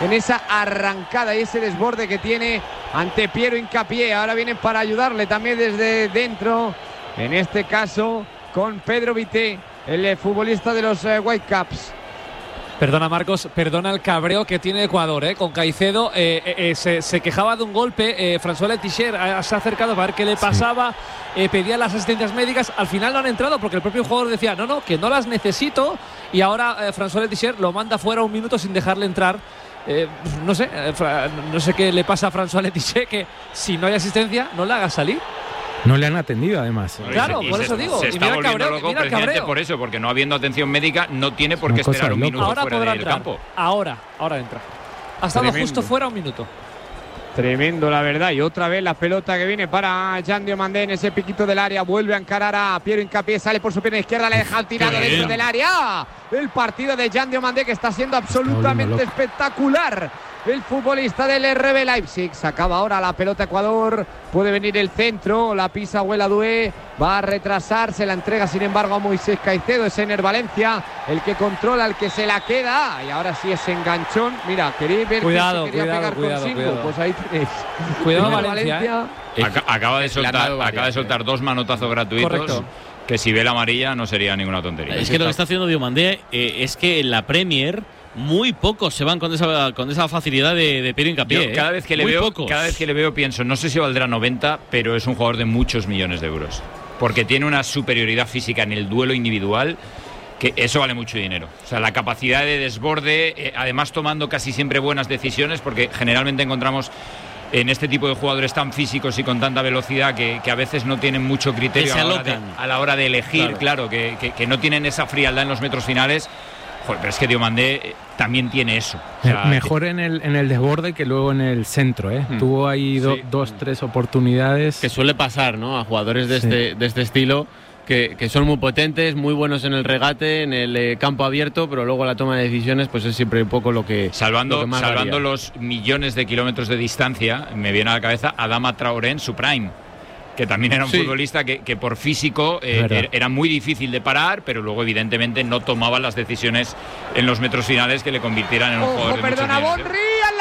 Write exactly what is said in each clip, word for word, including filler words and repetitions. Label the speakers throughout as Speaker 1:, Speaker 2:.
Speaker 1: en esa arrancada y ese desborde que tiene ante Piero Hincapié. Ahora vienen para ayudarle también desde dentro, en este caso con Pedro Vité, el futbolista de los eh, Whitecaps.
Speaker 2: Perdona, Marcos, perdona el cabreo que tiene Ecuador, ¿eh? Con Caicedo eh, eh, se, se quejaba de un golpe. eh, François Letizia eh, se ha acercado para ver qué le pasaba, sí. eh, pedía las asistencias médicas. Al final no han entrado porque el propio jugador decía no, no, que no las necesito. Y ahora eh, François Letizia lo manda fuera un minuto sin dejarle entrar. Eh, no sé, eh, no sé qué le pasa a François Letizia, que si no hay asistencia no la haga salir.
Speaker 3: No le han atendido, además.
Speaker 2: Claro,
Speaker 4: y
Speaker 2: por
Speaker 4: se,
Speaker 2: eso digo.
Speaker 4: Se
Speaker 2: y
Speaker 4: está
Speaker 2: mira
Speaker 4: volviendo
Speaker 2: cabreo,
Speaker 4: loco
Speaker 2: mira
Speaker 4: precisamente
Speaker 2: cabreo.
Speaker 4: por eso, porque no habiendo atención médica no tiene por qué
Speaker 3: Una
Speaker 4: esperar un
Speaker 3: cosa
Speaker 4: minuto
Speaker 2: Ahora
Speaker 4: fuera
Speaker 2: podrá
Speaker 4: del
Speaker 2: entrar.
Speaker 4: campo.
Speaker 2: Ahora, ahora entra. Ha estado
Speaker 1: Tremendo.
Speaker 2: justo fuera un minuto.
Speaker 1: Tremendo, la verdad. Y otra vez la pelota que viene para Jan Diomandé en ese piquito del área. Vuelve a encarar a Piero Hincapié. Sale por su pierna izquierda. Le deja el tirado dentro
Speaker 4: bien.
Speaker 1: del área. El partido de Jan Diomandé, que está siendo absolutamente espectacular. El futbolista del R B Leipzig. Sacaba ahora la pelota Ecuador. Puede venir el centro. La pisa Huela Dué. Va a retrasarse. La entrega, sin embargo, a Moisés Caicedo. Es Ener Valencia el que controla, el que se la queda. Y ahora sí es enganchón. Mira, queréis ver
Speaker 2: Cuidado,
Speaker 1: que se quería
Speaker 2: cuidado,
Speaker 1: pegar
Speaker 2: cuidado,
Speaker 1: con Singo.
Speaker 2: cuidado.
Speaker 1: Pues ahí tenéis.
Speaker 2: Cuidado,
Speaker 1: Ener
Speaker 2: Valencia, ¿eh?
Speaker 4: Aca- acaba de soltar,
Speaker 5: varias,
Speaker 4: acaba de soltar dos manotazos gratuitos.
Speaker 2: Correcto.
Speaker 4: Que si ve la amarilla no sería ninguna tontería.
Speaker 5: Es que lo que está haciendo Diomandé eh, es que en la Premier muy pocos se van con esa con esa facilidad de, de Piero Hincapié.
Speaker 4: Yo cada vez que le
Speaker 5: muy
Speaker 4: veo,
Speaker 5: pocos.
Speaker 4: cada vez que le veo pienso, no sé si valdrá noventa, pero es un jugador de muchos millones de euros. Porque tiene una superioridad física en el duelo individual que eso vale mucho dinero. O sea, la capacidad de desborde, eh, además tomando casi siempre buenas decisiones, porque generalmente encontramos en este tipo de jugadores tan físicos y con tanta velocidad que, que a veces no tienen mucho criterio
Speaker 5: Que se
Speaker 4: a la, hora de,
Speaker 5: alocan.
Speaker 4: a la hora de elegir, claro,
Speaker 5: Claro.
Speaker 4: que, que, que no tienen esa frialdad en los metros finales. Joder, pero es que Diomandé eh, también tiene eso. O sea,
Speaker 3: Mejor en el, en el desborde que luego en el centro, ¿eh?
Speaker 4: Hmm.
Speaker 3: Tuvo ahí do-
Speaker 4: Sí.
Speaker 3: dos, tres oportunidades.
Speaker 5: Que suele pasar, ¿no? A jugadores de
Speaker 3: Sí.
Speaker 5: este de este estilo que, que son muy potentes, muy buenos en el regate, en el eh, campo abierto, pero luego la toma de decisiones pues es siempre un poco lo que
Speaker 4: Salvando,
Speaker 5: lo que más
Speaker 4: salvando
Speaker 5: varía.
Speaker 4: los millones de kilómetros de distancia, me viene a la cabeza Adama Traoré en su prime, que también era un
Speaker 5: Sí.
Speaker 4: futbolista que, que por físico eh,
Speaker 3: Verdad.
Speaker 4: er- era muy difícil de parar, pero luego evidentemente no tomaba las decisiones en los metros finales que le convirtieran en un
Speaker 1: Ojo,
Speaker 4: jugador de muchos
Speaker 1: perdona,
Speaker 4: millones de
Speaker 1: Bonri al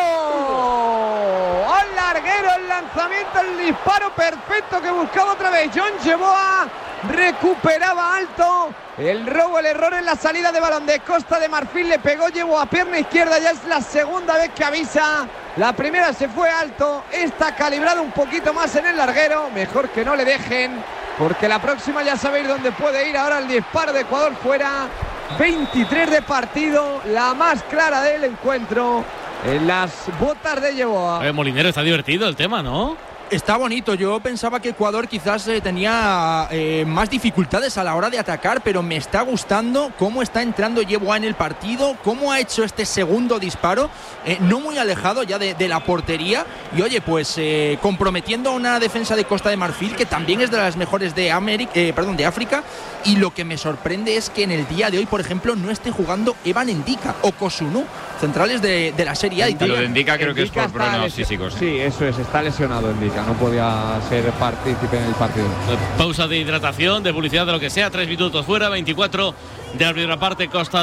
Speaker 1: larguero. Al larguero, el lanzamiento, el disparo perfecto que buscaba otra vez John Yeboah. Recuperaba alto. El robo, el error en la salida de balón de Costa de Marfil. Le pegó Yeboah a pierna izquierda. Ya es la segunda vez que avisa. La primera se fue alto. Esta calibrado un poquito más en el larguero. Mejor que no le dejen, porque la próxima ya sabéis dónde puede ir. Ahora el disparo de Ecuador fuera. veintitrés de partido, la más clara del encuentro en las botas de Yeboah.
Speaker 5: Eh, Molinero, está divertido el tema, ¿no?
Speaker 6: Está bonito. Yo pensaba que Ecuador quizás eh, tenía eh, más dificultades a la hora de atacar, pero me está gustando cómo está entrando Yeboah en el partido, cómo ha hecho este segundo disparo, eh, no muy alejado ya de, de la portería, y oye, pues eh, comprometiendo a una defensa de Costa de Marfil que también es de las mejores de América, eh, perdón, de África. Y lo que me sorprende es que en el día de hoy, por ejemplo, no esté jugando Evan Ndika o Kosunu, centrales de, de la Serie A
Speaker 4: Lo de
Speaker 6: italiana.
Speaker 4: Indica creo que es
Speaker 1: Ndika
Speaker 4: por
Speaker 1: está
Speaker 4: problemas
Speaker 1: lesio-
Speaker 4: físicos. ¿eh?
Speaker 1: Sí, eso es, está lesionado Ndika, no podía ser partícipe en el partido.
Speaker 5: Eh, Pausa de hidratación, de publicidad, de lo que sea. Tres minutos fuera, veinticuatro de la primera parte. Costa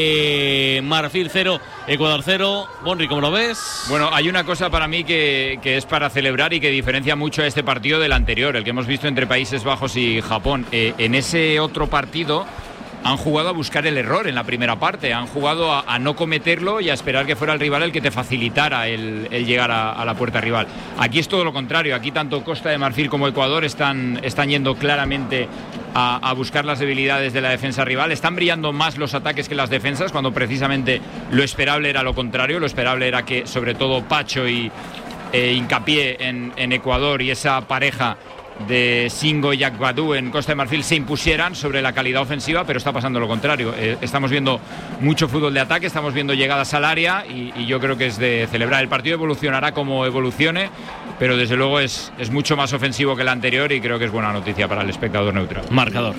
Speaker 5: de Marfil cero, Ecuador cero. Bonri, ¿cómo lo ves?
Speaker 4: Bueno, hay una cosa para mí que, que es para celebrar y que diferencia mucho a este partido del anterior, el que hemos visto entre Países Bajos y Japón. Eh, en ese otro partido han jugado a buscar el error en la primera parte, han jugado a, a no cometerlo y a esperar que fuera el rival el que te facilitara el, el llegar a, a la puerta rival. Aquí es todo lo contrario, aquí tanto Costa de Marfil como Ecuador están, están yendo claramente a, a buscar las debilidades de la defensa rival, están brillando más los ataques que las defensas, cuando precisamente lo esperable era lo contrario, lo esperable era que sobre todo Pacho y eh, Hincapié en, en Ecuador y esa pareja de Singo y Agbadou en Costa de Marfil se impusieran sobre la calidad ofensiva, pero está pasando lo contrario. Eh, estamos viendo mucho fútbol de ataque, estamos viendo llegadas al área y, y yo creo que es de celebrar. El partido evolucionará como evolucione, pero desde luego es, es mucho más ofensivo que el anterior y creo que es buena noticia para el espectador neutral.
Speaker 5: Marcador.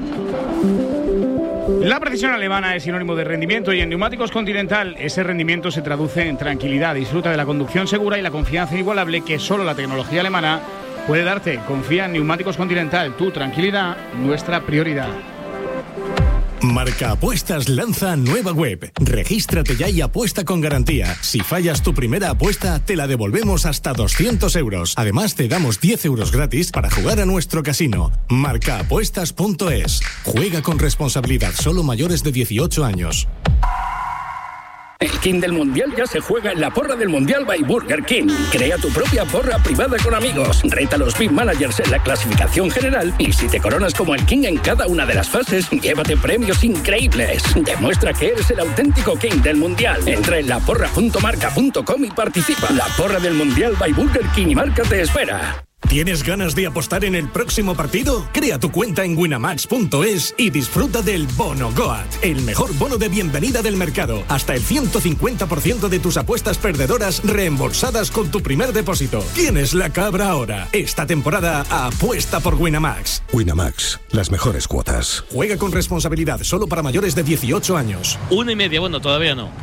Speaker 7: La precisión alemana es sinónimo de rendimiento y en Neumáticos Continental ese rendimiento se traduce en tranquilidad. Disfruta de la conducción segura y la confianza inigualable que solo la tecnología alemana puede darte. Confía en Neumáticos Continental, tu tranquilidad, nuestra prioridad.
Speaker 8: Marca Apuestas lanza nueva web. Regístrate ya y apuesta con garantía. Si fallas tu primera apuesta, te la devolvemos hasta doscientos euros. Además, te damos diez euros gratis para jugar a nuestro casino. marca apuestas punto es. Juega con responsabilidad, solo mayores de dieciocho años.
Speaker 9: El King del Mundial ya se juega en la porra del Mundial by Burger King. Crea tu propia porra privada con amigos. Reta a los V I P Managers en la clasificación general y si te coronas como el King en cada una de las fases, llévate premios increíbles. Demuestra que eres el auténtico King del Mundial. Entra en la porra punto marca punto com y participa. La porra del Mundial by Burger King y Marca te espera.
Speaker 8: ¿Tienes ganas de apostar en el próximo partido? Crea tu cuenta en winamax punto es y disfruta del Bono Goat, el mejor bono de bienvenida del mercado. Hasta el ciento cincuenta por ciento de tus apuestas perdedoras reembolsadas con tu primer depósito. Tienes la cabra ahora. Esta temporada apuesta por Winamax.
Speaker 10: Winamax, las mejores cuotas.
Speaker 8: Juega con responsabilidad, solo para mayores de dieciocho años.
Speaker 5: Una y media, bueno, todavía no.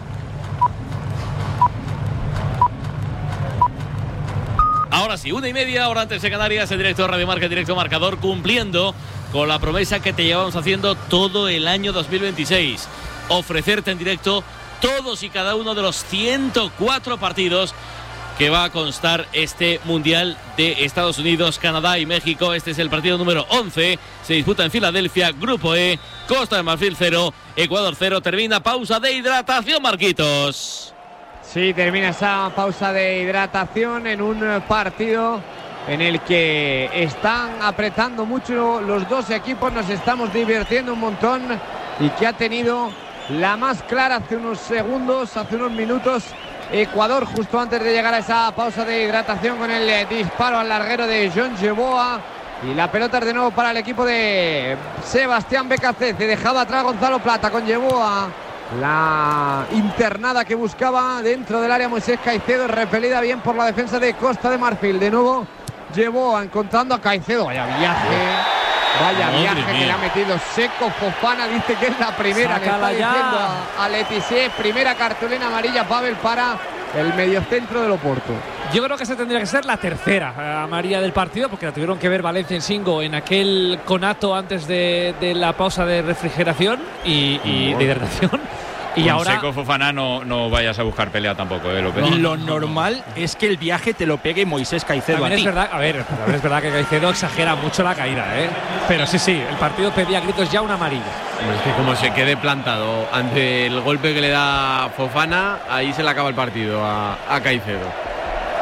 Speaker 5: Ahora sí, una y media, hora antes de Canarias, en directo de Radio Marca, en directo Marcador, cumpliendo con la promesa que te llevamos haciendo todo el año dos mil veintiséis. Ofrecerte en directo todos y cada uno de los ciento cuatro partidos que va a constar este Mundial de Estados Unidos, Canadá y México. Este es el partido número once, se disputa en Filadelfia, Grupo E, Costa de Marfil cero, Ecuador cero, termina pausa de hidratación, Marquitos.
Speaker 1: Sí, termina esa pausa de hidratación en un partido en el que están apretando mucho los dos equipos, nos estamos divirtiendo un montón y que ha tenido la más clara hace unos segundos, hace unos minutos, Ecuador, justo antes de llegar a esa pausa de hidratación con el disparo al larguero de John Yeboah. Y la pelota es de nuevo para el equipo de Sebastián Becacece. Dejaba atrás Gonzalo Plata con Yeboah. La internada que buscaba dentro del área Moisés Caicedo, repelida bien por la defensa de Costa de Marfil. De nuevo Yeboah encontrando a Caicedo. Vaya viaje, vaya Madre viaje mía. Que le ha metido seco Fofana. Dice que es la primera. Sácala, le está diciendo a, a Letizia. Primera cartulina amarilla, Pavel, para el mediocentro del Oporto.
Speaker 2: Yo creo que esa tendría que ser la tercera amarilla del partido, porque la tuvieron que ver Valencia en Singo en aquel conato antes de, de la pausa de refrigeración y, y de hidratación. Y
Speaker 4: con
Speaker 2: ahora
Speaker 4: Seco Fofana no, no vayas a buscar pelea tampoco, ¿eh, López?
Speaker 6: No, lo normal es que el viaje te lo pegue Moisés Caicedo a ti.
Speaker 2: Es verdad, a ver, a es verdad que Caicedo exagera mucho la caída, ¿eh? Pero sí, sí, el partido pedía gritos ya una amarilla.
Speaker 11: Es que como se quede plantado ante el golpe que le da Fofana, ahí se le acaba el partido a, a Caicedo.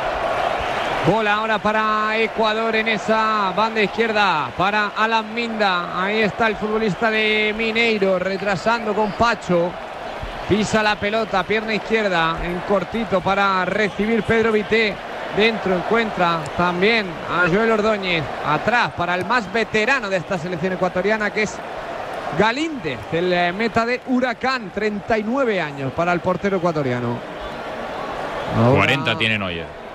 Speaker 1: Bola ahora para Ecuador en esa banda izquierda para Alan Minda. Ahí está el futbolista de Mineiro retrasando con Pacho. Pisa la pelota, pierna izquierda en cortito para recibir Pedro Vité. Dentro encuentra también a Joel Ordóñez. Atrás para el más veterano de esta selección ecuatoriana, que es Galíndez, el meta de Huracán. treinta y nueve años para el portero ecuatoriano.
Speaker 4: Ahora cuarenta tiene Neuer.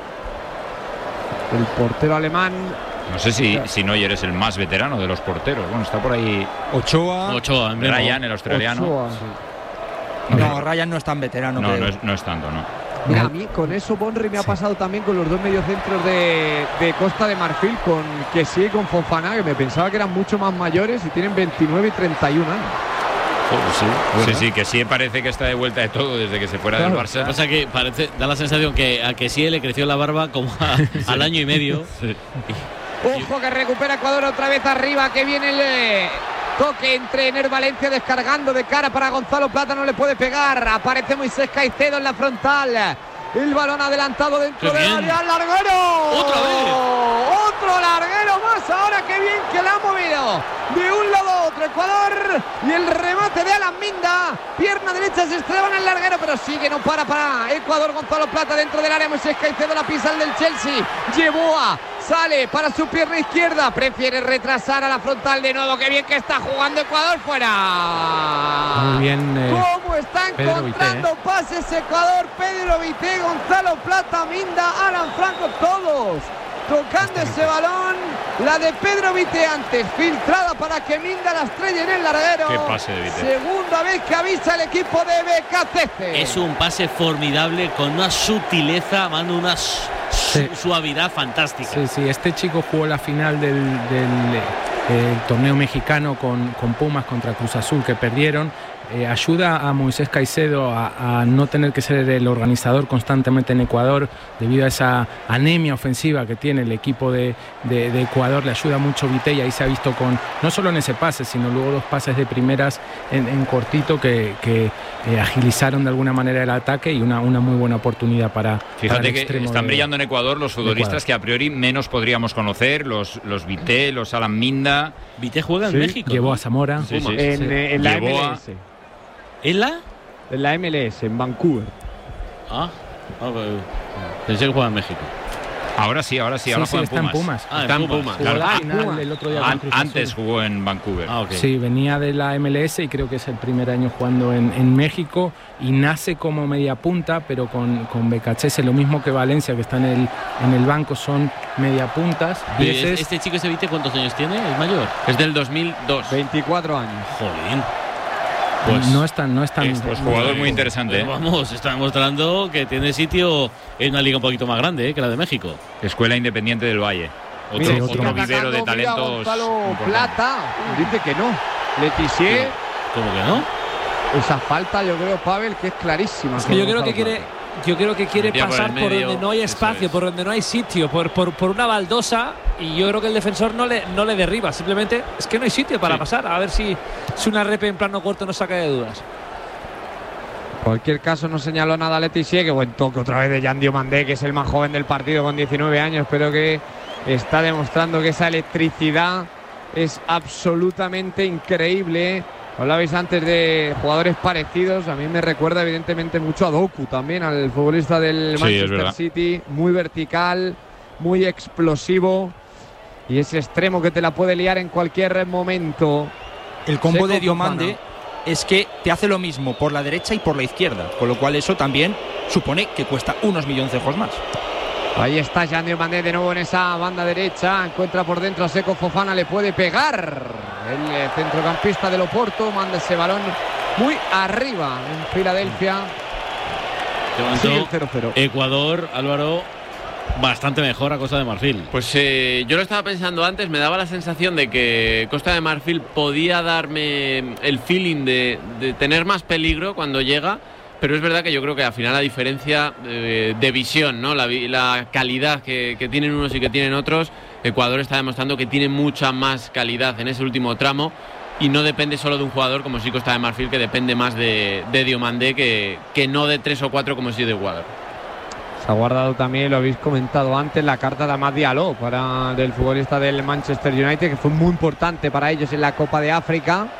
Speaker 1: El portero alemán.
Speaker 4: No sé si, si Neuer es el más veterano de los porteros. Bueno, está por ahí
Speaker 6: Ochoa.
Speaker 5: Ochoa,
Speaker 4: Ryan, el australiano.
Speaker 1: Ochoa.
Speaker 6: Sí. No, Ryan no es tan veterano.
Speaker 4: No,
Speaker 6: creo.
Speaker 4: no es, no es tanto, no.
Speaker 1: Mira, a mí con eso Bonri me ha pasado también con los dos mediocentros de, de Costa de Marfil, con Kessie y con Fofana, que me pensaba que eran mucho más mayores y tienen veintinueve y treinta y un años.
Speaker 4: Oh, sí, bueno. sí, sí, que sí parece que está de vuelta de todo desde que se fuera claro. del Barça.
Speaker 5: Lo que pasa es que parece, da la sensación que a que sí le creció la barba como a, sí. al año y medio. Sí.
Speaker 1: Ojo que recupera Ecuador otra vez arriba, que viene el eh, toque entre Ener Valencia descargando de cara para Gonzalo Plata, no le puede pegar. Aparece Moisés Caicedo en la frontal. El balón adelantado dentro del área, larguero.
Speaker 5: Otra vez.
Speaker 1: Otro larguero más, ahora qué bien que la ha movido de un lado a otro Ecuador. Y el remate de Alan Minda, pierna derecha, se estreba en el larguero, pero sigue, no para para Ecuador. Gonzalo Plata dentro del área, Moisés Caicedo la pisa el del Chelsea. Yeboah sale para su pierna izquierda, prefiere retrasar a la frontal de nuevo. Qué bien que está jugando Ecuador, fuera.
Speaker 3: Muy bien. Eh,
Speaker 1: ¿Cómo está encontrando Vité, eh? pases Ecuador? Pedro Vité, Gonzalo Plata, Minda, Alan Franco, todos tocando ese balón. La de Pedro Vité antes, filtrada para que Minda la estrella en el larguero.
Speaker 4: Qué pase de Vité.
Speaker 1: Segunda vez que avisa el equipo de Becacece.
Speaker 5: Es un pase formidable, con una sutileza, mano, una su-
Speaker 3: sí.
Speaker 5: suavidad fantástica.
Speaker 3: Sí, sí, este chico jugó la final del, del el torneo mexicano con, con Pumas contra Cruz Azul que perdieron. Eh, ayuda a Moisés Caicedo a, a no tener que ser el organizador constantemente en Ecuador debido a esa anemia ofensiva que tiene el equipo de, de, de Ecuador. Le ayuda mucho Vite y ahí se ha visto con, no solo en ese pase, sino luego dos pases de primeras en, en cortito que, que eh, agilizaron de alguna manera el ataque y una, una muy buena oportunidad para,
Speaker 4: Fíjate
Speaker 3: para el
Speaker 4: que
Speaker 3: extremo
Speaker 4: están
Speaker 3: de,
Speaker 4: brillando en Ecuador los futbolistas que a priori menos podríamos conocer, los, los Vite, los Alan Minda.
Speaker 5: Vite juega en
Speaker 3: sí,
Speaker 5: México.
Speaker 3: Llevó
Speaker 5: ¿no?
Speaker 3: a Zamora.
Speaker 4: Sí, sí.
Speaker 1: En,
Speaker 3: Sí.
Speaker 1: eh, en la
Speaker 4: Llevó
Speaker 1: M
Speaker 4: a-
Speaker 1: L S.
Speaker 5: ¿En la?
Speaker 1: En la M L S, en Vancouver.
Speaker 5: Ah, ah, pues, pensé que jugaba en México.
Speaker 4: Ahora sí, ahora sí,
Speaker 3: Sí,
Speaker 4: ahora
Speaker 3: sí,
Speaker 4: juega
Speaker 3: está
Speaker 4: en
Speaker 3: en
Speaker 4: Pumas.
Speaker 3: Pumas.
Speaker 5: Ah,
Speaker 4: Está
Speaker 5: en
Speaker 4: en
Speaker 5: Pumas.
Speaker 4: Pumas,
Speaker 3: Jugó
Speaker 4: claro.
Speaker 3: la
Speaker 1: Ah,
Speaker 3: final
Speaker 1: Pumas.
Speaker 3: el otro día
Speaker 4: An-
Speaker 3: con Cruz Azul.
Speaker 4: antes jugó en Vancouver.
Speaker 5: Ah, ok.
Speaker 3: Sí, venía de la M L S y creo que es el primer año jugando en, en México y nace como media punta, pero con, con Becachese, lo mismo que Valencia, que está en el, en el banco, son media puntas.
Speaker 5: Y
Speaker 3: Y ese
Speaker 5: es-
Speaker 3: es-
Speaker 5: ¿Este chico, ese Vite, cuántos años tiene? ¿Es mayor?
Speaker 11: Es del dos mil dos.
Speaker 1: veinticuatro años.
Speaker 5: Jolín.
Speaker 3: no es tan, no es tan,
Speaker 4: Pues jugador muy interesante.
Speaker 5: Pues
Speaker 4: ¿eh?
Speaker 5: vamos, está demostrando que tiene sitio en una liga un poquito más grande, ¿eh? que la de México.
Speaker 4: Escuela Independiente del Valle. Otro,
Speaker 1: Mira,
Speaker 3: otro
Speaker 4: otro
Speaker 3: más.
Speaker 4: vivero de
Speaker 1: Atacando, mira,
Speaker 4: talentos.
Speaker 1: Gonzalo
Speaker 4: importantes.
Speaker 1: Plata dice que no. Letizier,
Speaker 5: ¿Cómo que no?
Speaker 1: esa falta yo creo, Pavel, que es clarísima.
Speaker 2: Es que yo creo que quiere, yo creo que quiere
Speaker 11: Metía por
Speaker 2: pasar
Speaker 11: el
Speaker 2: por,
Speaker 11: medio,
Speaker 2: donde no hay
Speaker 11: eso
Speaker 2: espacio,
Speaker 11: es.
Speaker 2: por donde no hay sitio, por, por, por una baldosa, y yo creo que el defensor no le, no le derriba, simplemente es que no hay sitio para
Speaker 11: Sí.
Speaker 2: pasar, a ver si, si una repe en plano corto nos saca de dudas.
Speaker 1: En cualquier caso no señaló nada Letizier, que buen toque otra vez de Jan Diomandé, que es el más joven del partido con diecinueve años, pero que está demostrando que esa electricidad es absolutamente increíble. Hablabais antes de jugadores parecidos, a mí me recuerda evidentemente mucho a Doku también, al futbolista del
Speaker 4: Sí, es
Speaker 1: Manchester
Speaker 4: verdad.
Speaker 1: City, muy vertical, muy explosivo y ese extremo que te la puede liar en cualquier momento.
Speaker 6: El combo
Speaker 1: Seco
Speaker 6: de Diomande
Speaker 1: Fofana.
Speaker 6: es que te hace lo mismo por la derecha y por la izquierda, con lo cual eso también supone que cuesta unos milloncejos más.
Speaker 1: Ahí está Jan Diomandé de nuevo en esa banda derecha. Encuentra por dentro a Seco Fofana. Le puede pegar. El eh, centrocampista del Oporto manda ese balón muy arriba en Filadelfia.
Speaker 5: De momento,
Speaker 1: Sigue el cero cero.
Speaker 5: Ecuador, Álvaro, bastante mejor a Costa de Marfil.
Speaker 11: Pues eh, yo lo estaba pensando antes, me daba la sensación de que Costa de Marfil podía darme el feeling de, de tener más peligro cuando llega, pero es verdad que yo creo que al final la diferencia eh, de visión, ¿no? la, vi- la calidad que, que tienen unos y que tienen otros, Ecuador está demostrando que tiene mucha más calidad en ese último tramo y no depende solo de un jugador como sí Costa de Marfil, que depende más de, de Diomandé que, que no de tres o cuatro como sí de Ecuador.
Speaker 1: Se ha guardado también, lo habéis comentado antes, la carta de Amad Diallo para del futbolista del Manchester United, que fue muy importante para ellos en la Copa de África.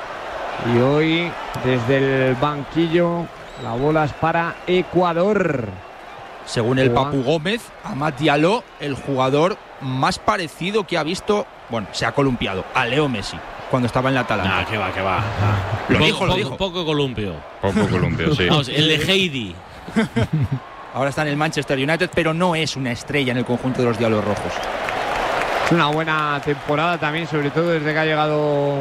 Speaker 1: Y hoy, desde el banquillo, la bola es para Ecuador.
Speaker 6: Según el
Speaker 1: Juan.
Speaker 6: Papu Gómez, Amad Diallo, el jugador más parecido que ha visto, bueno, se ha columpiado, a Leo Messi, cuando estaba en la Atalanta.
Speaker 5: Ah, que va, que va.
Speaker 6: Lo
Speaker 5: Poco-
Speaker 6: dijo, lo
Speaker 5: poco-
Speaker 6: dicho.
Speaker 5: Poco columpio.
Speaker 4: Poco columpio, sí.
Speaker 5: Vamos, el de Heidi.
Speaker 6: Ahora está en el Manchester United, pero no es una estrella en el conjunto de los Diablos Rojos.
Speaker 1: Es una buena temporada también, sobre todo desde que ha llegado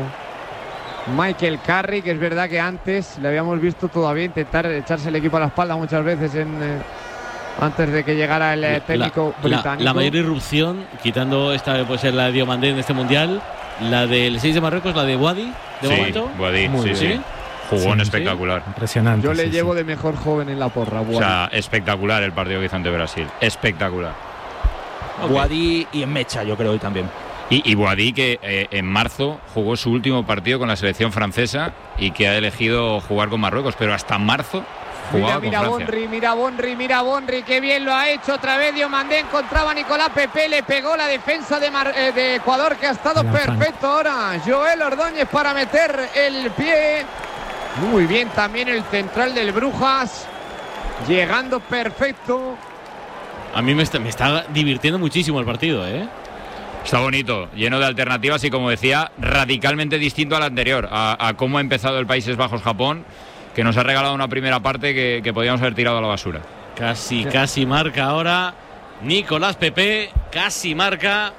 Speaker 1: Michael Carrick, que es verdad que antes le habíamos visto todavía intentar echarse el equipo a la espalda muchas veces en, eh, antes de que llegara el eh, técnico
Speaker 5: la, la-
Speaker 1: británico.
Speaker 5: la mayor irrupción, quitando esta que puede ser la de Diomandé en este mundial, la del seis de Marruecos, la de Wadi, de
Speaker 4: Sí,
Speaker 5: momento.
Speaker 4: Guadí,
Speaker 3: Muy
Speaker 4: sí,
Speaker 3: bien.
Speaker 4: sí. Jugón
Speaker 3: Sí,
Speaker 4: espectacular.
Speaker 3: Impresionante.
Speaker 1: Yo le
Speaker 3: sí,
Speaker 1: llevo
Speaker 3: sí.
Speaker 1: de mejor joven en la porra.
Speaker 4: O
Speaker 1: Buah.
Speaker 4: sea, espectacular el partido que hizo ante Brasil. Espectacular.
Speaker 5: Ok.
Speaker 6: Guadi y en Mecha, yo creo hoy también.
Speaker 4: Y, y Boadí, que eh, en marzo jugó su último partido con la selección francesa y que ha elegido jugar con Marruecos, pero hasta marzo jugaba
Speaker 1: Mira, mira
Speaker 4: con Francia.
Speaker 1: Bonri, mira Bonri, mira Bonri, qué bien lo ha hecho otra vez Diomandé, encontraba a Nicolás Pepe, le pegó la defensa de, Mar- eh, de Ecuador, que ha estado
Speaker 3: Gran
Speaker 1: perfecto ahora. Joel Ordóñez para meter el pie. Muy bien también el central del Brujas, llegando perfecto.
Speaker 5: A mí me está, me está divirtiendo muchísimo el partido, ¿eh?
Speaker 4: Está bonito, lleno de alternativas y, como decía, radicalmente distinto al anterior, a, a cómo ha empezado el Países Bajos-Japón, que nos ha regalado una primera parte que, que podíamos haber tirado a la basura.
Speaker 5: Casi, casi marca ahora Nicolás Pepe, casi marca.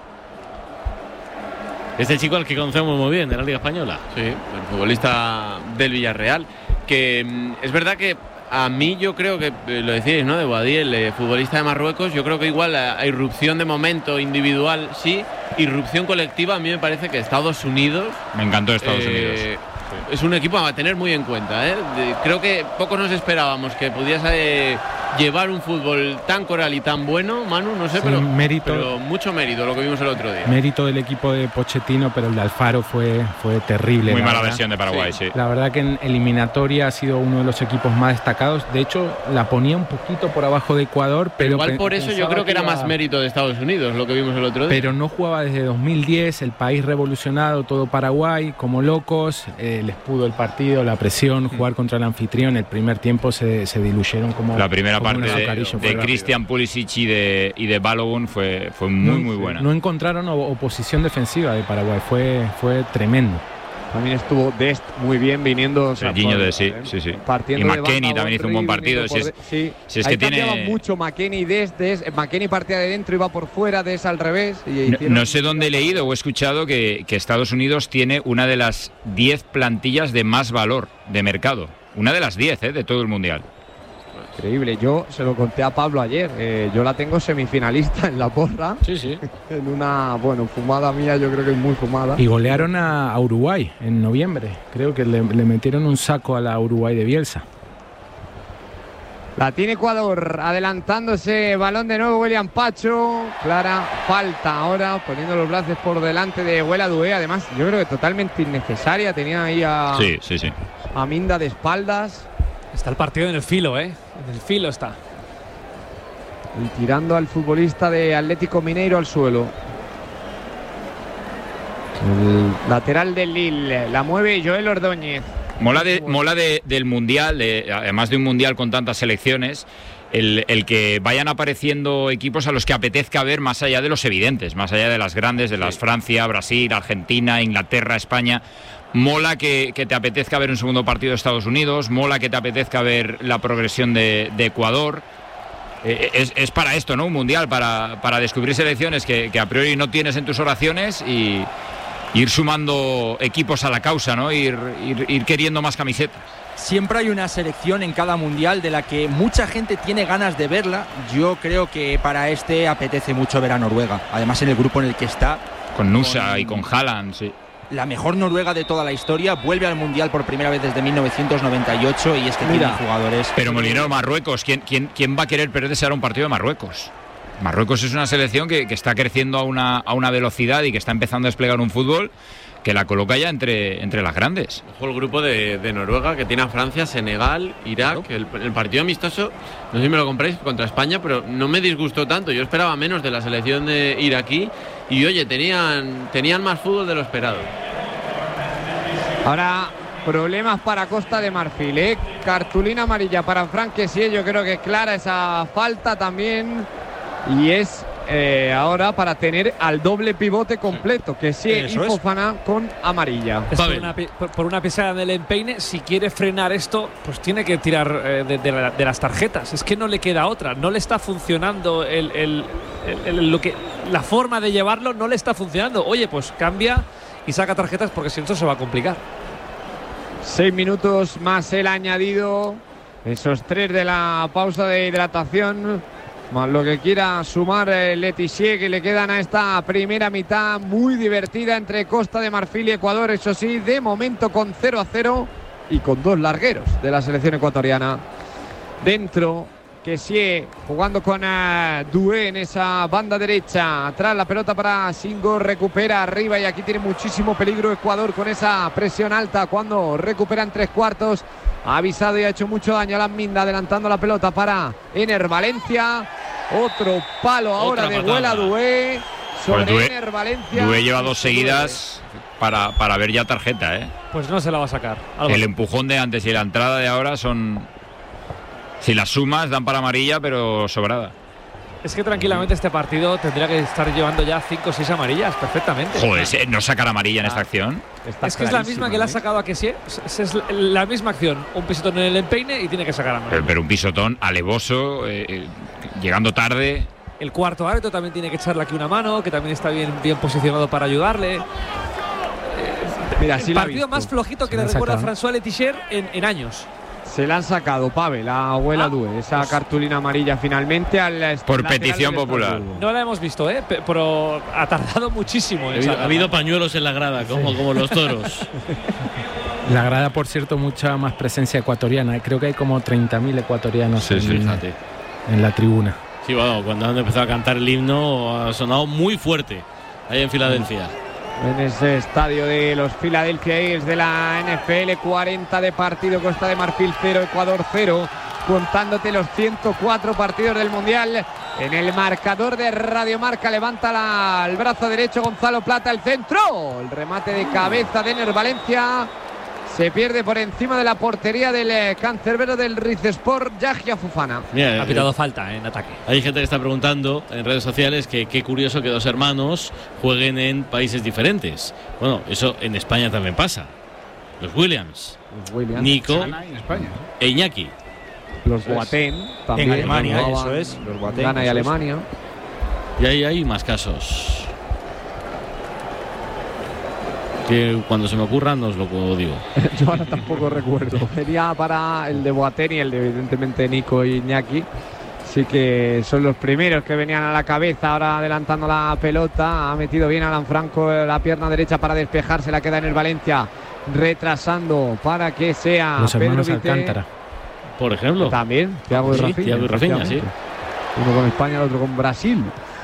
Speaker 5: Este chico al que conocemos muy bien de la Liga Española.
Speaker 11: Sí, el futbolista del Villarreal. Que mm, es verdad que a mí yo creo que, lo decíais, ¿no? De Boadí, el eh, futbolista de Marruecos, yo creo que igual la, la irrupción de momento individual sí, irrupción colectiva a mí me parece que Estados Unidos...
Speaker 4: Me encantó Estados
Speaker 11: eh,
Speaker 4: Unidos.
Speaker 11: Es un equipo a tener muy en cuenta, ¿eh? De, creo que pocos nos esperábamos que pudiese eh, llevar un fútbol tan coral y tan bueno, Manu, no sé,
Speaker 3: Sí,
Speaker 11: pero,
Speaker 3: mérito,
Speaker 11: pero mucho mérito lo que vimos el otro día.
Speaker 3: Mérito del equipo de Pochettino, pero el de Alfaro fue, fue terrible.
Speaker 4: Muy
Speaker 3: la
Speaker 4: mala
Speaker 3: verdad.
Speaker 4: versión de Paraguay, sí. sí.
Speaker 3: La verdad que en eliminatoria ha sido uno de los equipos más destacados. De hecho, la ponía un poquito por abajo de Ecuador, pero,
Speaker 11: Igual por eso yo creo que era
Speaker 3: iba...
Speaker 11: más mérito de Estados Unidos, lo que vimos el otro día.
Speaker 3: Pero no jugaba desde dos mil diez, el país revolucionado, todo Paraguay, como locos, eh, les pudo el partido, la presión, jugar contra el anfitrión. El primer tiempo se, se diluyeron como
Speaker 4: la primera
Speaker 3: como
Speaker 4: parte de, de Christian Pulisic y de, y de Balogun fue, fue muy,
Speaker 3: no,
Speaker 4: muy buena.
Speaker 3: No encontraron oposición defensiva de Paraguay, fue, fue tremendo.
Speaker 1: También estuvo Dest muy bien viniendo.
Speaker 4: Serginho de sí, sí, sí.
Speaker 1: Partiendo
Speaker 4: y McKennie también hizo un buen partido. Si es,
Speaker 1: sí.
Speaker 4: si es
Speaker 1: Ahí
Speaker 4: que tiene
Speaker 1: mucho McKennie y Dest, Dest. McKennie partía de dentro, iba por fuera, Dest al revés. Y
Speaker 4: no, no sé dónde he leído o he escuchado que, que Estados Unidos tiene una de las diez plantillas de más valor de mercado. Una de las diez, ¿eh? De todo el mundial.
Speaker 1: Increíble, yo se lo conté a Pablo ayer, eh, yo la tengo semifinalista en la porra.
Speaker 2: Sí, sí.
Speaker 1: En una, bueno, fumada mía, yo creo que es muy fumada.
Speaker 3: Y golearon a, a Uruguay en noviembre, creo que le, le metieron un saco a la Uruguay de Bielsa.
Speaker 1: La tiene Ecuador, adelantándose, balón de nuevo William Pacho, clara falta ahora, poniendo los brazos por delante de Huela Dué, además yo creo que totalmente innecesaria, tenía ahí a,
Speaker 4: sí, sí, sí.
Speaker 1: a Minda de espaldas.
Speaker 2: Está el partido en el filo, ¿eh? En el filo está.
Speaker 1: Y tirando al futbolista de Atlético Mineiro al suelo. El lateral del Lille, la mueve Joel Ordóñez.
Speaker 4: Mola, de, mola de, del Mundial, de, además de un Mundial con tantas selecciones, el, el que vayan apareciendo equipos a los que apetezca ver más allá de los evidentes, más allá de las grandes, de las sí. Francia, Brasil, Argentina, Inglaterra, España. Mola que, que te apetezca ver un segundo partido de Estados Unidos, mola que te apetezca ver la progresión de, de Ecuador. Eh, es, es para esto, ¿no? Un mundial, para, para descubrir selecciones que, que a priori no tienes en tus oraciones y ir sumando equipos a la causa, ¿no? Ir, ir, ir queriendo más camisetas.
Speaker 6: Siempre hay una selección en cada mundial de la que mucha gente tiene ganas de verla. Yo creo que para este apetece mucho ver a Noruega, además en el grupo en el que está.
Speaker 4: Con Nusa con... y con Haaland, sí.
Speaker 6: La mejor Noruega de toda la historia, vuelve al Mundial por primera vez desde mil novecientos noventa y ocho y es que tiene jugadores...
Speaker 4: Pero Molinero, Marruecos, ¿quién, quién, quién va a querer perderse ahora un partido de Marruecos? Marruecos es una selección que, que está creciendo a una, a una velocidad y que está empezando a desplegar un fútbol que la coloca ya entre, entre las grandes.
Speaker 11: Ojo el grupo de, de Noruega que tiene a Francia, Senegal, Irak. El, el partido amistoso, no sé si me lo compráis, contra España, pero no me disgustó tanto. Yo esperaba menos de la selección de iraquí y oye, tenían, tenían más fútbol de lo esperado.
Speaker 1: Ahora problemas para Costa de Marfil, ¿eh? Cartulina amarilla para Franck Kessié, yo creo que es clara esa falta también y es eh, ahora para tener al doble pivote completo, Kessié y Fofana con amarilla.
Speaker 2: Es por, una, por, por una pisada del empeine, si quiere frenar esto, pues tiene que tirar eh, de, de, la, de las tarjetas, es que no le queda otra, no le está funcionando el, el, el, el, lo que, la forma de llevarlo no le está funcionando, oye pues cambia y saca tarjetas porque si no se va a complicar.
Speaker 1: Seis minutos más el añadido, esos tres de la pausa de hidratación, más lo que quiera sumar el Letizier, que le quedan a esta primera mitad muy divertida entre Costa de Marfil y Ecuador, eso sí, de momento con cero a cero y con dos largueros de la selección ecuatoriana. Dentro, Kessié jugando con uh, Doué en esa banda derecha, atrás la pelota para Singo, recupera arriba y aquí tiene muchísimo peligro Ecuador con esa presión alta cuando recupera en tres cuartos. Ha avisado y ha hecho mucho daño a la Minda, adelantando la pelota para Ener Valencia. Otro palo ahora Otra de Huela Doué sobre pues Doué, Ener Valencia.
Speaker 4: Doué lleva dos seguidas para, para ver ya tarjeta, ¿eh?
Speaker 2: Pues no se la va a sacar.
Speaker 4: Algo. El empujón de antes y la entrada de ahora son... Si las sumas dan para amarilla, pero sobrada.
Speaker 2: Es que tranquilamente este partido tendría que estar llevando ya cinco o seis amarillas perfectamente.
Speaker 4: Joder, no sacar amarilla en esta acción.
Speaker 2: Está es que es la misma que le ha sacado a Kessié. Es, es la misma acción. Un pisotón en el empeine y tiene que sacar amarilla.
Speaker 4: Pero, pero un pisotón alevoso, eh, llegando tarde.
Speaker 2: El cuarto árbitro también tiene que echarle aquí una mano, que también está bien, bien posicionado para ayudarle. Eh,
Speaker 1: Mira,
Speaker 2: el
Speaker 1: sí
Speaker 2: partido más flojito que le recuerda a François Letizier en, en años.
Speaker 1: Se la han sacado, Pavel, la abuela ah, Due, esa pues, cartulina amarilla finalmente al
Speaker 4: por petición popular.
Speaker 2: No la hemos visto, ¿eh? Pero ha tardado muchísimo.
Speaker 5: Ha habido, ha habido pañuelos en la grada, como, sí. como los toros.
Speaker 3: La grada, por cierto, mucha más presencia ecuatoriana. Creo que hay como treinta mil ecuatorianos
Speaker 5: sí,
Speaker 3: en,
Speaker 5: sí,
Speaker 3: en la tribuna.
Speaker 5: Sí, bueno, cuando han empezado a cantar el himno ha sonado muy fuerte ahí en Filadelfia.
Speaker 1: En ese estadio de los Philadelphia Eagles de la N F L, cuarenta de partido, Costa de Marfil cero, Ecuador cero, contándote los ciento cuatro partidos del Mundial. En el marcador de Radio Marca levanta la, el brazo derecho Gonzalo Plata, el centro, el remate de cabeza de Ener Valencia. Se pierde por encima de la portería del eh, cancerbero del Rizesport, Yahya Fofana.
Speaker 2: Mira, ha pitado eh, falta en ataque.
Speaker 5: Hay gente que está preguntando en redes sociales que qué curioso que dos hermanos jueguen en países diferentes. Bueno, eso en España también pasa. Los Williams,
Speaker 1: los Williams.
Speaker 5: Nico
Speaker 7: en España,
Speaker 5: e Iñaki.
Speaker 1: Los Boateng también.
Speaker 6: En Alemania,
Speaker 1: jugaban,
Speaker 6: eso es.
Speaker 1: Los Boateng, Ghana y Alemania.
Speaker 5: Es. Y ahí hay más casos. Que cuando se me ocurran os lo digo.
Speaker 1: Yo ahora tampoco recuerdo. Sería para el de Boateng y el de evidentemente Nico y Iñaki. Sí que son los primeros que venían a la cabeza. Ahora adelantando la pelota. Ha metido bien Alan Franco la pierna derecha para despejarse. La queda en el Valencia. Retrasando para que sea
Speaker 3: los hermanos
Speaker 1: Pedro Vite.
Speaker 3: Alcántara.
Speaker 5: Por ejemplo.
Speaker 1: También. Thiago
Speaker 5: sí,
Speaker 1: y Rafinha.
Speaker 5: Thiago y Rafinha, sí.
Speaker 1: Uno con España, el otro con Brasil.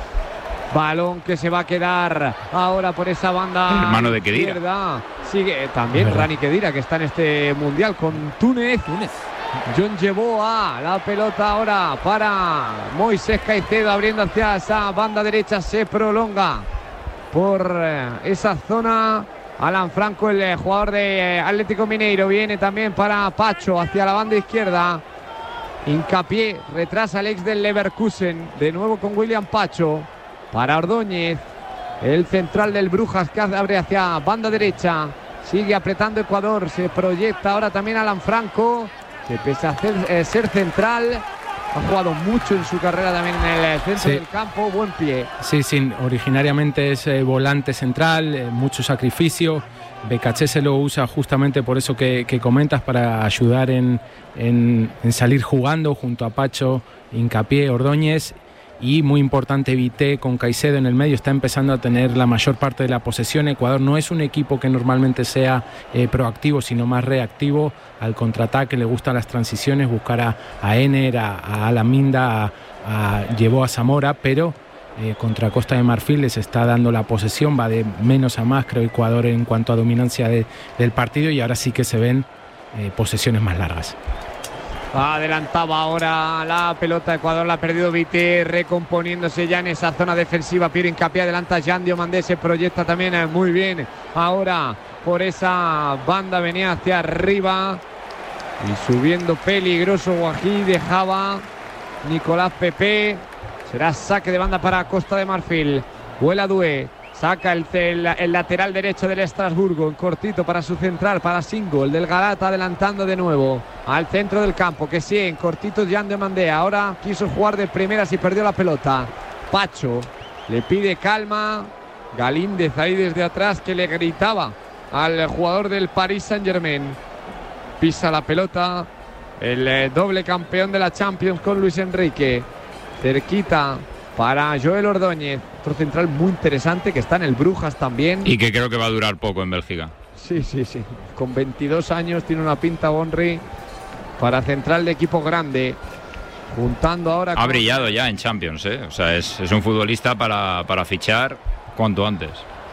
Speaker 1: Balón que se va a quedar ahora por esa banda.
Speaker 4: El hermano de Khedira.
Speaker 1: Izquierda. Sigue también Rani Khedira, que está en este mundial con Túnez.
Speaker 6: Túnez.
Speaker 1: John llevó a la pelota ahora para Moisés Caicedo, abriendo hacia esa banda derecha. Se prolonga por esa zona. Alan Franco, el jugador de Atlético Mineiro, viene también para Pacho hacia la banda izquierda. Hincapié, retrasa el ex del Leverkusen. De nuevo con William Pacho. Para Ordóñez, el central del Brujas que abre hacia banda derecha. Sigue apretando Ecuador, se proyecta ahora también Alan Franco, que pese a ser, eh, ser central, ha jugado mucho en su carrera también en el centro sí. del campo, buen pie.
Speaker 3: Sí, sí, originariamente es eh, volante central, eh, mucho sacrificio. Becaché se lo usa justamente por eso que, que comentas, para ayudar en, en, en salir jugando junto a Pacho, Hincapié, Ordóñez. Y muy importante, Vite con Caicedo en el medio está empezando a tener la mayor parte de la posesión. Ecuador no es un equipo que normalmente sea eh, proactivo, sino más reactivo al contraataque. Le gustan las transiciones, buscar a, a Ener, a, a Alaminda, a, a, llevó a Zamora, pero eh, contra Costa de Marfil les está dando la posesión, va de menos a más, creo, Ecuador en cuanto a dominancia de, del partido, y ahora sí que se ven eh, posesiones más largas.
Speaker 1: Adelantaba ahora la pelota Ecuador, la ha perdido Vite, recomponiéndose ya en esa zona defensiva. Pierre Hincapié adelanta, Jean Diomandé se proyecta también muy bien. Ahora por esa banda venía hacia arriba y subiendo peligroso Guají, dejaba Nicolás Pepe. Será saque de banda para Costa de Marfil. Vuela Due. Saca el, el, el lateral derecho del Estrasburgo, en cortito para su central, para Singo, el del Galata, adelantando de nuevo al centro del campo, que sí, en cortito Jean Diomandé. Ahora quiso jugar de primeras y perdió la pelota. Pacho le pide calma. Galíndez ahí desde atrás, que le gritaba al jugador del Paris Saint-Germain. Pisa la pelota el eh, doble campeón de la Champions con Luis Enrique. Cerquita para Joel Ordóñez, otro central muy interesante que está en el Brujas también.
Speaker 4: Y que creo que va a durar poco en Bélgica.
Speaker 1: Sí, sí, sí. Con veintidós años tiene una pinta Bonri para central de equipo grande. Juntando ahora...
Speaker 4: Ha con... brillado ya en Champions, ¿eh? O sea, es, es un futbolista para, para fichar cuanto antes.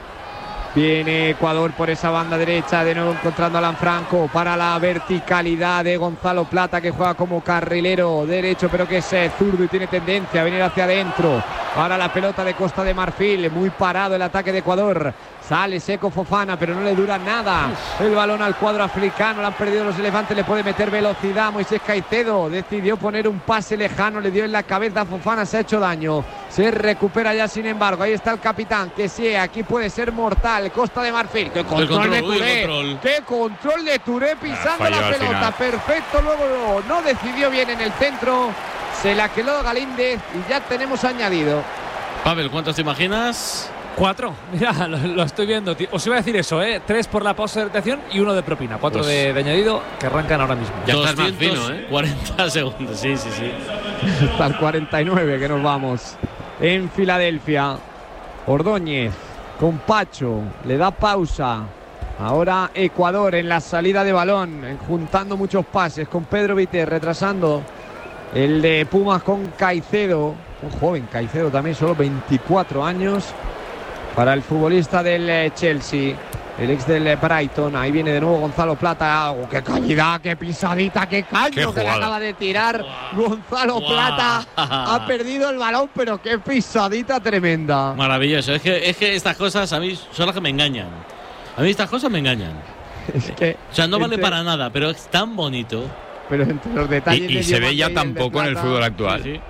Speaker 1: Viene Ecuador por esa banda derecha, de nuevo encontrando a Alan Franco para la verticalidad de Gonzalo Plata, que juega como carrilero derecho, pero que es eh, zurdo y tiene tendencia a venir hacia adentro. Ahora la pelota de Costa de Marfil, muy parado el ataque de Ecuador. Sale seco Fofana, pero no le dura nada el balón al cuadro africano. Lo han perdido los elefantes, le puede meter velocidad. Moisés Caicedo decidió poner un pase lejano, le dio en la cabeza a Fofana, se ha hecho daño. Se recupera ya, sin embargo. Ahí está el capitán, que sí, aquí puede ser mortal. Costa de Marfil, qué control, control de Touré, control. Qué control de Touré pisando ah, la pelota. Perfecto, luego no decidió bien en el centro. Se la quedó Galíndez y ya tenemos añadido.
Speaker 5: Pavel, ¿cuántos te imaginas?
Speaker 2: Cuatro, mira, lo, lo estoy viendo. Tío. Os iba a decir eso, ¿eh? Tres por la postergación y uno de propina. Cuatro pues, de, de añadido que arrancan ahora mismo.
Speaker 5: Ya estás más fino, ¿eh? cuarenta segundos, sí, sí, sí.
Speaker 1: Hasta el cuarenta y nueve que nos vamos. En Filadelfia, Ordóñez con Pacho, le da pausa. Ahora Ecuador en la salida de balón, juntando muchos pases con Pedro Vité, retrasando el de Pumas con Caicedo. Un joven Caicedo también, solo veinticuatro años. Para el futbolista del Chelsea, el ex del Brighton. Ahí viene de nuevo Gonzalo Plata. Oh, ¡qué calidad, qué pisadita, qué caño que le acaba de tirar Gonzalo wow. Plata! Ha perdido el balón, pero qué pisadita tremenda.
Speaker 5: Maravilloso. Es que, es que estas cosas a mí son las que me engañan. A mí estas cosas me engañan.
Speaker 1: Es que
Speaker 5: o sea, no entre... vale para nada, pero es tan bonito.
Speaker 1: Pero entre los detalles.
Speaker 4: Y, y se ve ya tan poco en el fútbol actual.
Speaker 5: Sí, sí.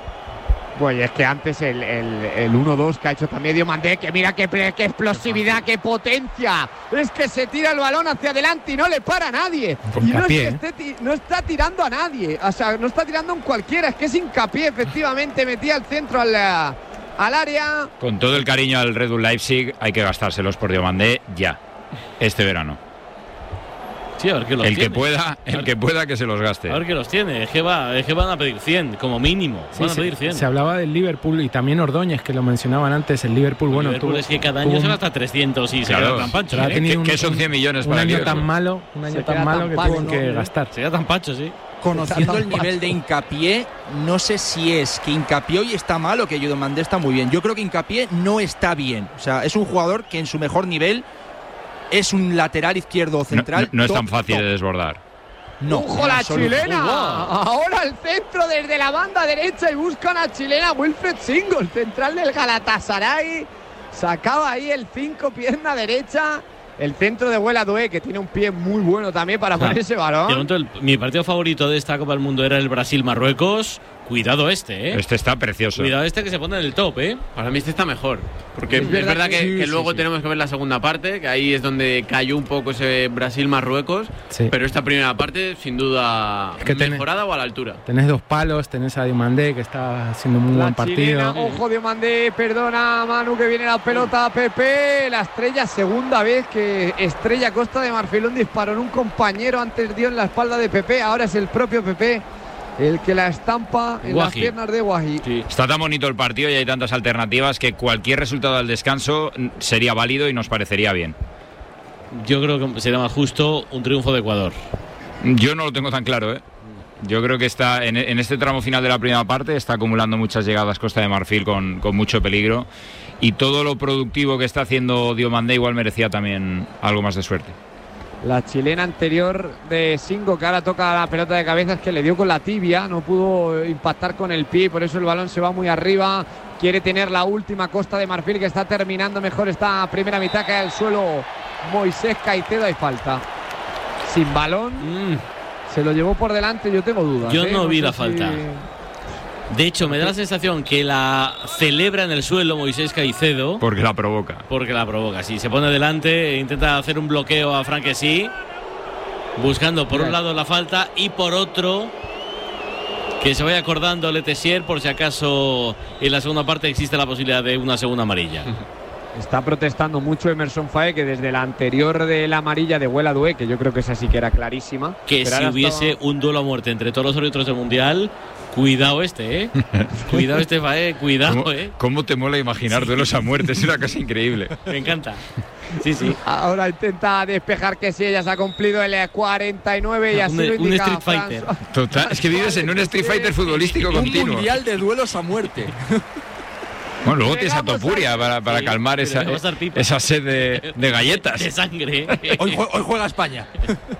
Speaker 1: Pues es que antes el, el, el uno dos que ha hecho también Diomandé, que mira qué, qué explosividad, qué potencia. Es que se tira el balón hacia adelante y no le para a nadie.
Speaker 3: Con
Speaker 1: y no,
Speaker 3: Hincapié,
Speaker 1: es que esté, no está tirando a nadie. O sea, no está tirando en cualquiera. Es que es Hincapié, efectivamente, metía el centro al, al área.
Speaker 4: Con todo el cariño al Red Bull Leipzig, hay que gastárselos por Diomandé ya, este verano.
Speaker 5: Sí, a ver qué los
Speaker 4: el
Speaker 5: tiene.
Speaker 4: que pueda, el que pueda que se los gaste.
Speaker 5: A ver qué los tiene. Es que, va, es que van a pedir cien, como mínimo.
Speaker 3: Sí,
Speaker 5: van a
Speaker 3: se,
Speaker 5: pedir cien.
Speaker 3: Se hablaba del Liverpool y también Ordóñez, que lo mencionaban antes. El Liverpool, el bueno,
Speaker 5: Liverpool
Speaker 3: tuvo,
Speaker 5: es que cada año se gasta trescientos y
Speaker 4: claro,
Speaker 5: se queda tan pancho.
Speaker 4: ¿eh? ¿Qué, un, ¿Qué son cien millones
Speaker 3: un
Speaker 4: para
Speaker 3: año
Speaker 4: el
Speaker 3: tan malo, un año
Speaker 1: se
Speaker 3: tan malo
Speaker 1: tan
Speaker 3: que
Speaker 1: pacho,
Speaker 3: tuvo
Speaker 1: ¿no?
Speaker 3: que gastar.
Speaker 5: Se queda tan pancho, sí.
Speaker 6: Conociendo el nivel de Hincapié, no sé si es que Hincapié hoy está mal o que Diomandé está muy bien. Yo creo que Hincapié no está bien. O sea, es un jugador que en su mejor nivel es un lateral izquierdo o central.
Speaker 4: No, no, no
Speaker 6: top,
Speaker 4: es tan fácil
Speaker 6: top.
Speaker 4: de desbordar.
Speaker 1: No, ¡ojo la chilena! Ahora el centro desde la banda derecha y busca una chilena. Wilfred Single, central del Galatasaray. Sacaba ahí el cinco, pierna derecha. El centro de Huela Dué, que tiene un pie muy bueno también para poner ese balón.
Speaker 5: De momento, el, mi partido favorito de esta Copa del Mundo era el Brasil-Marruecos. Cuidado este, ¿eh?
Speaker 4: Este está precioso.
Speaker 5: Cuidado este que se pone en el top, ¿eh?
Speaker 11: Para mí este está mejor. Porque es, es verdad, verdad que, que, sí, que luego sí, tenemos sí. que ver la segunda parte, que ahí es donde cayó un poco ese Brasil-Marruecos. Sí. Pero esta primera parte, sin duda, es que mejorada tenés, o a la altura.
Speaker 3: Tenés dos palos, tenés a Diomandé, que está haciendo un muy
Speaker 1: la
Speaker 3: buen partido.
Speaker 1: Chilena, ojo Diomandé, perdona Manu, que viene la pelota. Pepe, la estrella, segunda vez que estrella Costa de Marfil un disparo en un compañero. Antes dio en la espalda de Pepe, ahora es el propio Pepe el que la estampa en Guaji. Las piernas de Guaji.
Speaker 4: Sí. Está tan bonito el partido y hay tantas alternativas que cualquier resultado al descanso sería válido y nos parecería bien.
Speaker 5: Yo creo que sería más justo un triunfo de Ecuador.
Speaker 4: Yo no lo tengo tan claro, ¿eh? Yo creo que está en, en este tramo final de la primera parte está acumulando muchas llegadas Costa de Marfil con, con mucho peligro, y todo lo productivo que está haciendo Diomandé igual merecía también algo más de suerte.
Speaker 1: La chilena anterior de Singo, que ahora toca la pelota de cabeza, es que le dio con la tibia, no pudo impactar con el pie, por eso el balón se va muy arriba. Quiere tener la última Costa de Marfil, que está terminando mejor esta primera mitad, cae al suelo Moisés Caicedo, hay falta. Sin balón, mm. se lo llevó por delante, yo tengo dudas.
Speaker 5: Yo
Speaker 1: ¿eh?
Speaker 5: no, no vi la
Speaker 1: si...
Speaker 5: falta. De hecho, me da la sensación que la celebra en el suelo Moisés Caicedo.
Speaker 4: Porque la provoca.
Speaker 5: Porque la provoca, sí. Se pone delante e intenta hacer un bloqueo a Franquesí, buscando por un lado la falta y por otro que se vaya acordando Letessier por si acaso en la segunda parte existe la posibilidad de una segunda amarilla.
Speaker 1: Está protestando mucho Emerson Faé, que desde la anterior de la amarilla de Huela Dué, que yo creo que esa sí que era clarísima.
Speaker 5: Que si hubiese estaba... un duelo a muerte entre todos los árbitros del Mundial, cuidado este, ¿eh? Cuidado este Faé, cuidado,
Speaker 4: ¿Cómo,
Speaker 5: ¿eh?
Speaker 4: ¿Cómo te mola imaginar sí. duelos a muerte? Es una cosa increíble.
Speaker 5: Me encanta. Sí, sí.
Speaker 1: Ahora intenta despejar que sí, ella se ha cumplido el cuarenta y nueve y así
Speaker 5: un,
Speaker 1: lo indica
Speaker 5: un Street Fighter.
Speaker 4: Total, es que vives en un Street Fighter futbolístico continuo.
Speaker 6: Un mundial de duelos a muerte.
Speaker 4: Bueno, luego tienes a Topuria para, para sí, calmar esa, esa sed de, de galletas.
Speaker 5: De sangre.
Speaker 6: Hoy, hoy juega España.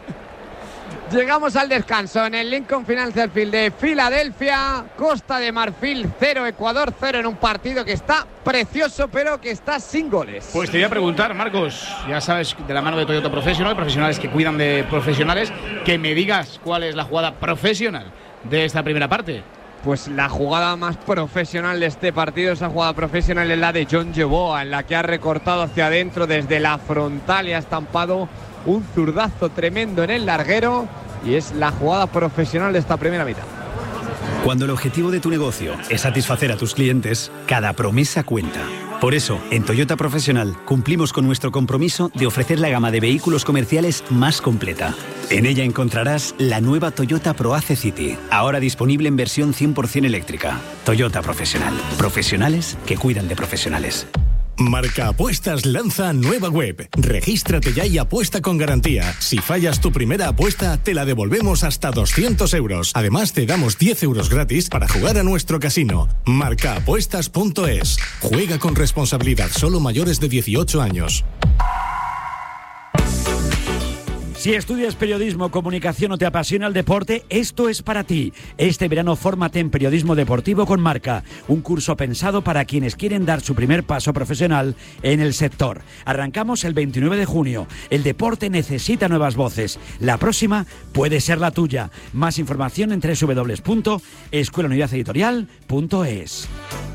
Speaker 1: Llegamos al descanso en el Lincoln Financial Field de Filadelfia. Costa de Marfil cero, Ecuador cero, en un partido que está precioso, pero que está sin goles.
Speaker 7: Pues te voy a preguntar, Marcos, ya sabes, de la mano de Toyota Professional, profesionales que cuidan de profesionales, que me digas cuál es la jugada profesional de esta primera parte.
Speaker 1: Pues la jugada más profesional de este partido, esa jugada profesional es la de John Yeboah, en la que ha recortado hacia adentro desde la frontal y ha estampado un zurdazo tremendo en el larguero, y es la jugada profesional de esta primera mitad.
Speaker 12: Cuando el objetivo de tu negocio es satisfacer a tus clientes, cada promesa cuenta. Por eso, en Toyota Profesional cumplimos con nuestro compromiso de ofrecer la gama de vehículos comerciales más completa. En ella encontrarás la nueva Toyota ProAce City, ahora disponible en versión cien por ciento eléctrica. Toyota Profesional. Profesionales que cuidan de profesionales.
Speaker 8: Marca Apuestas lanza nueva web. Regístrate ya y apuesta con garantía. Si fallas tu primera apuesta, te la devolvemos hasta doscientos euros. Además, te damos diez euros gratis para jugar a nuestro casino. marca apuestas punto es. Juega con responsabilidad, solo mayores de dieciocho años.
Speaker 13: Si estudias periodismo, comunicación o te apasiona el deporte, esto es para ti. Este verano fórmate en Periodismo Deportivo con Marca, un curso pensado para quienes quieren dar su primer paso profesional en el sector. Arrancamos el veintinueve de junio. El deporte necesita nuevas voces. La próxima puede ser la tuya. Más información en doble u doble u doble u punto escuela unidad editorial punto es.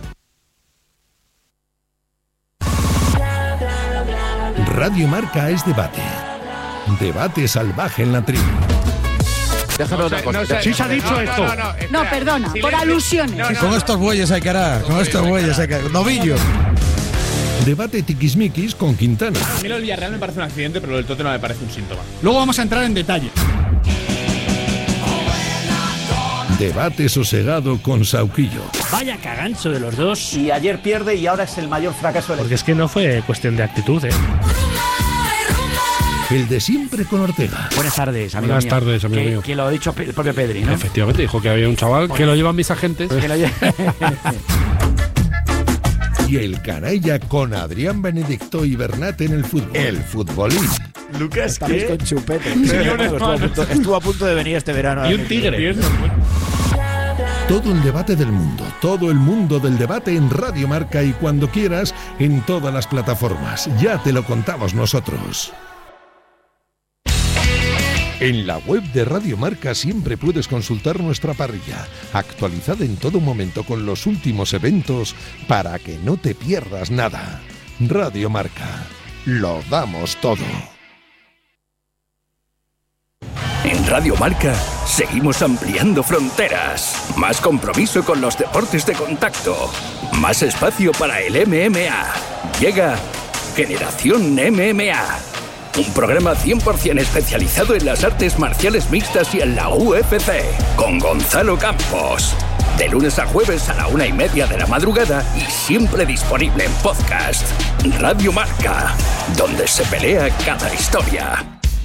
Speaker 10: Radio Marca es debate. Debate salvaje en la tribu.
Speaker 14: Déjame otra cosa.
Speaker 15: No sé,
Speaker 14: sí se ha dicho
Speaker 15: no,
Speaker 14: esto.
Speaker 15: No, no, no,
Speaker 16: no, perdona, silencio. Por alusiones.
Speaker 15: No, no,
Speaker 17: con
Speaker 15: no.
Speaker 17: estos bueyes hay que arar, con estos bueyes hay que arar. Novillo.
Speaker 10: Debate tiquismiquis con Quintana.
Speaker 18: A mí lo del Villarreal me parece un accidente, pero lo del Tottenham me parece un síntoma.
Speaker 17: Luego vamos a entrar en detalle.
Speaker 10: Debate sosegado con Sauquillo.
Speaker 19: Vaya cagancho de los dos.
Speaker 20: Y ayer pierde y ahora es el mayor fracaso del
Speaker 19: Porque es que no fue cuestión de actitud, ¿eh?
Speaker 10: El de siempre con Ortega.
Speaker 13: Buenas tardes, amigo
Speaker 19: Buenas
Speaker 13: mío.
Speaker 19: tardes, amigo
Speaker 13: que,
Speaker 19: mío.
Speaker 13: Que lo ha dicho el propio Pedri, ¿no?
Speaker 19: Efectivamente, dijo que había un chaval
Speaker 13: Bueno,
Speaker 19: que lo llevan mis agentes.
Speaker 13: Que lo lleva...
Speaker 10: Y el canalla con Adrián Benedicto y Bernat en el fútbol. El futbolín.
Speaker 20: Lucas, ¿qué? Con chupete.
Speaker 19: Estuvo
Speaker 20: a, punto, estuvo a punto de venir este verano.
Speaker 19: Y un tigre.
Speaker 10: Todo el debate del mundo, todo el mundo del debate en Radio Marca y cuando quieras en todas las plataformas. Ya te lo contamos nosotros. En la web de Radio Marca siempre puedes consultar nuestra parrilla, actualizada en todo momento con los últimos eventos para que no te pierdas nada. Radio Marca, lo damos todo.
Speaker 9: En Radio Marca seguimos ampliando fronteras, más compromiso con los deportes de contacto, más espacio para el M M A. Llega Generación M M A. Un programa cien por ciento especializado en las artes marciales mixtas y en la U F C, con Gonzalo Campos. De lunes a jueves a la una y media de la madrugada y siempre disponible en podcast. Radio Marca, donde se pelea cada historia.